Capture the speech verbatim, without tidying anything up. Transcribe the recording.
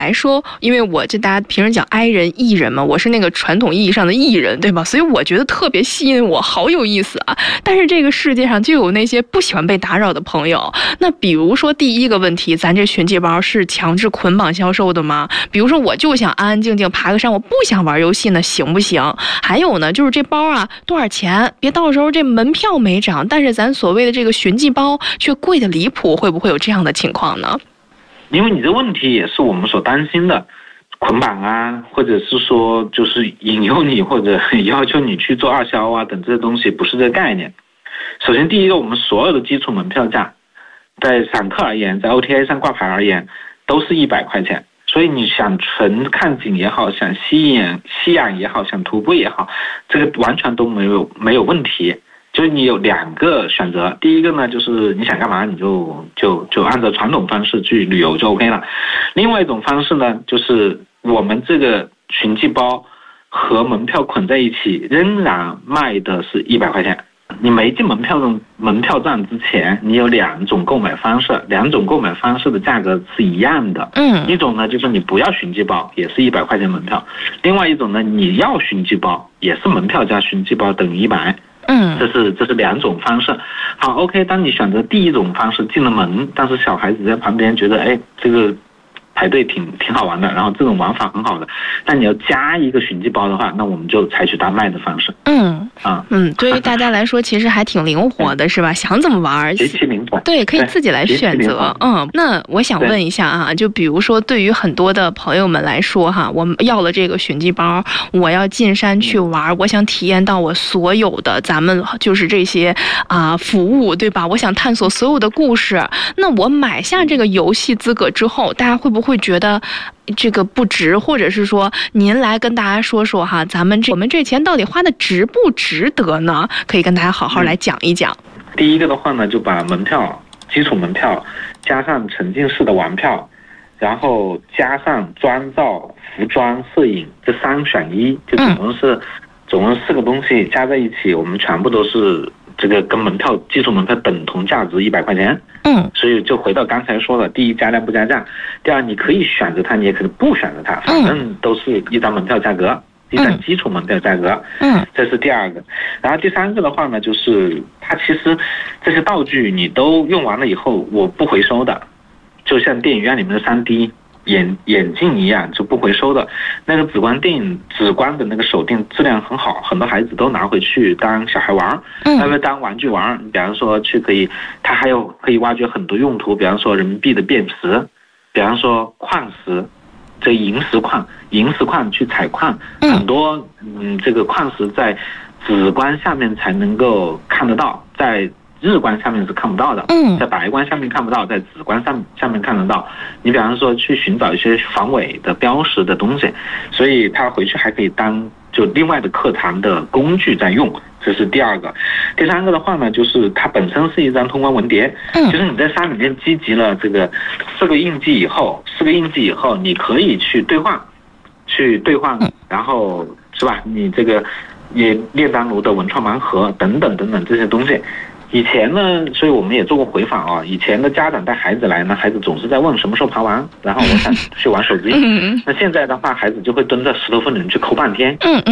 来说，因为我这大家平时讲 I 人 E 人嘛，我是那个传统意义上的 E 人，对吧？所以我觉得特别吸引我，好有意思啊。但是这个世界上就有那些不喜欢被打扰的朋友。那比如说第一个问题，咱这寻迹包是强制捆绑销售的吗？比如说我就想安安静静爬个山，我不想玩游戏呢，行不行？还有呢，就是这包啊多少钱？别到时候这门票没涨，但是咱所谓的这个寻迹包却贵的离谱，会不会有这样的情况呢？ 因为你这问题也是我们所担心的，捆绑啊，或者是说就是引诱你或者要求你去做二销啊等这些东西，不是这个概念。首先第一个，我们所有的基础门票价在散客而言，在 O T A 上挂牌而言都是一百块钱，所以你想纯看景也好，想吸引吸氧也好，想徒步也好，这个完全都没有没有问题。就是你有两个选择，第一个呢，就是你想干嘛你就就就按照传统方式去旅游就 OK 了。另外一种方式呢，就是我们这个寻迹包和门票捆在一起，仍然卖的是一百块钱。你没进门票的门票站之前，你有两种购买方式，两种购买方式的价格是一样的。 嗯， 一种呢就是你不要寻迹包，也是一百块钱门票；另外一种呢，你要寻迹包，也是门票加寻迹包等于一百。 嗯， 这是这是两种方式。好 ，OK， 当你选择第一种方式进了门，但是小孩子在旁边觉得，哎，这个排队挺挺好玩的，然后这种玩法很好的，但你要加一个寻迹包的话，那我们就采取单卖的方式。 嗯啊， 嗯，对于大家来说其实还挺灵活的，是吧？想怎么玩， 极其灵活。 对，可以自己来选择。嗯，那我想问一下啊，就比如说对于很多的朋友们来说哈，我们要了这个寻迹包，我要进山去玩，嗯、我想体验到我所有的咱们就是这些啊、呃、服务，对吧？我想探索所有的故事。那我买下这个游戏资格之后，大家会不会觉得这个不值，或者是说您来跟大家说说哈，咱们这我们这钱到底花的值不值得呢？可以跟大家好好来讲一讲。 嗯、第一个的话呢，就把门票基础门票加上沉浸式的玩票，然后加上妆造、服装、摄影这三选一，就总共是、嗯、总共四个东西加在一起，我们全部都是这个跟门票基础门票等同价值一百块钱。 嗯， 所以就回到刚才说的，第一加价不加价，第二你可以选择它，你也可以不选择它，反正都是一张门票价格。嗯一张基础门票价格， 嗯， 这是第二个。然后第三个的话呢，就是它其实这些道具你都用完了以后，我不回收的，就像电影院里面的 三 D 眼眼镜一样，就不回收的。那个紫光电影紫光的那个手电质量很好，很多孩子都拿回去当小孩玩，嗯，那么当玩具玩。比方说去可以，它还有可以挖掘很多用途，比方说人民币的变值，比方说矿石。这银石矿，银石矿去采矿，很多嗯，这个矿石在紫光下面才能够看得到，在日光下面是看不到的， 嗯， 在白光下面看不到，在紫光上下面看得到。你比方说去寻找一些防伪的标识的东西，所以它回去还可以当就另外的课堂的工具在用。这是第二个。第三个的话呢，就是它本身是一张通关文牒，嗯，就是你在山里面集集了这个四个印记以后，四个印记以后，你可以去兑换，去兑换，然后是吧？你这个也列丹炉的文创盲盒等等等等这些东西。以前呢，所以我们也做过回访啊。以前的家长带孩子来呢，孩子总是在问什么时候爬完，然后我想去玩手机。那现在的话，孩子就会蹲在石头缝里去抠半天。